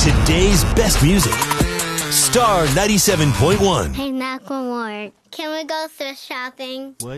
Today's best music. Star 97.1. Hey, Macklemore, can we go thrift shopping? What?